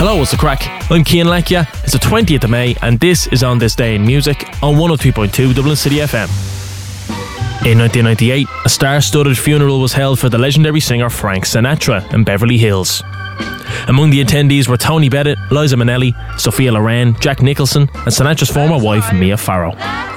Hello, what's the crack? I'm Cian Lecchia. It's the 20th of May and this is On This Day in Music on 103.2 Dublin City FM. In 1998, a star-studded funeral was held for the legendary singer Frank Sinatra in Beverly Hills. Among the attendees were Tony Bennett, Liza Minnelli, Sophia Loren, Jack Nicholson and Sinatra's former wife Mia Farrow.